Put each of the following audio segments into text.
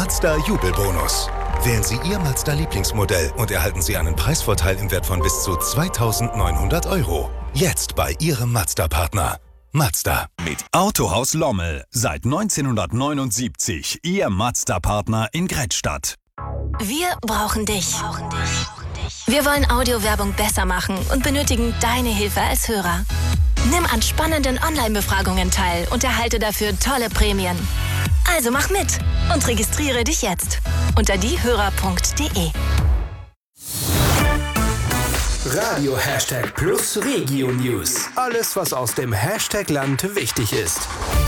Mazda Jubelbonus. Wählen Sie Ihr Mazda-Lieblingsmodell und erhalten Sie einen Preisvorteil im Wert von bis zu 2.900 €. Jetzt bei Ihrem Mazda-Partner. Mazda. Mit Autohaus Lommel. Seit 1979 Ihr Mazda-Partner in Grettstadt. Wir brauchen dich. Wir wollen Audiowerbung besser machen und benötigen deine Hilfe als Hörer. Nimm an spannenden Online-Befragungen teil und erhalte dafür tolle Prämien. Also mach mit und registriere dich jetzt unter diehörer.de. Radio Hashtag Plus Regio News. Alles, was aus dem Hashtag-Land wichtig ist.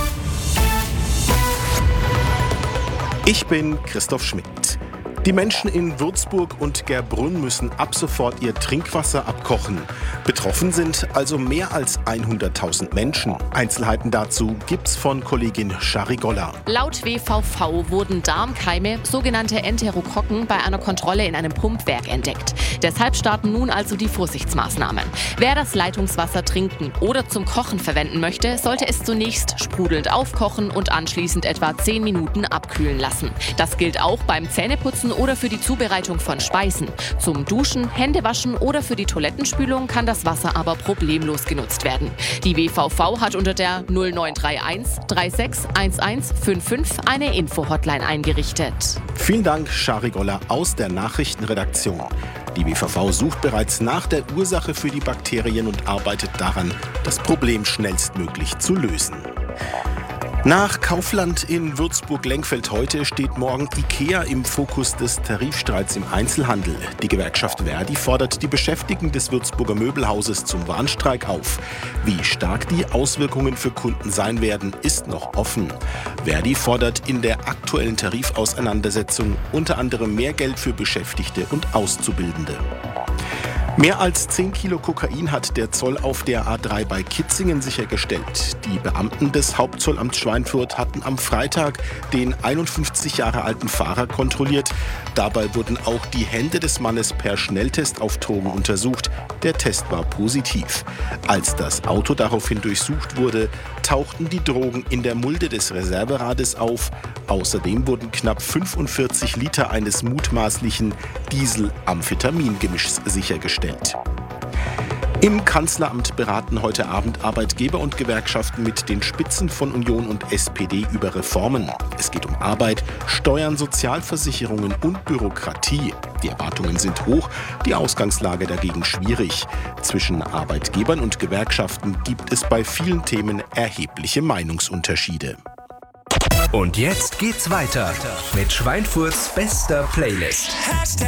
Ich bin Christoph Schmidt. Die Menschen in Würzburg und Gerbrunn müssen ab sofort ihr Trinkwasser abkochen. Betroffen sind also mehr als 100.000 Menschen. Einzelheiten dazu gibt's von Kollegin Shari Goller. Laut WVV wurden Darmkeime, sogenannte Enterokokken, bei einer Kontrolle in einem Pumpwerk entdeckt. Deshalb starten nun also die Vorsichtsmaßnahmen. Wer das Leitungswasser trinken oder zum Kochen verwenden möchte, sollte es zunächst sprudelnd aufkochen und anschließend etwa 10 Minuten abkühlen lassen. Das gilt auch beim Zähneputzen oder für die Zubereitung von Speisen. Zum Duschen, Händewaschen oder für die Toilettenspülung kann das Wasser aber problemlos genutzt werden. Die WVV hat unter der 0931 36 11 55 eine Info-Hotline eingerichtet. Vielen Dank, Shari Goller aus der Nachrichtenredaktion. Die WVV sucht bereits nach der Ursache für die Bakterien und arbeitet daran, das Problem schnellstmöglich zu lösen. Nach Kaufland in Würzburg-Lenkfeld heute steht morgen IKEA im Fokus des Tarifstreits im Einzelhandel. Die Gewerkschaft Verdi fordert die Beschäftigten des Würzburger Möbelhauses zum Warnstreik auf. Wie stark die Auswirkungen für Kunden sein werden, ist noch offen. Verdi fordert in der aktuellen Tarifauseinandersetzung unter anderem mehr Geld für Beschäftigte und Auszubildende. Mehr als 10 Kilo Kokain hat der Zoll auf der A3 bei Kitzingen sichergestellt. Die Beamten des Hauptzollamts Schweinfurt hatten am Freitag den 51 Jahre alten Fahrer kontrolliert. Dabei wurden auch die Hände des Mannes per Schnelltest auf Drogen untersucht. Der Test war positiv. Als das Auto daraufhin durchsucht wurde, tauchten die Drogen in der Mulde des Reserverades auf. Außerdem wurden knapp 45 Liter eines mutmaßlichen Diesel-Amphetamin-Gemischs sichergestellt. Im Kanzleramt beraten heute Abend Arbeitgeber und Gewerkschaften mit den Spitzen von Union und SPD über Reformen. Es geht um Arbeit, Steuern, Sozialversicherungen und Bürokratie. Die Erwartungen sind hoch, die Ausgangslage dagegen schwierig. Zwischen Arbeitgebern und Gewerkschaften gibt es bei vielen Themen erhebliche Meinungsunterschiede. Und jetzt geht's weiter mit Schweinfurts bester Playlist.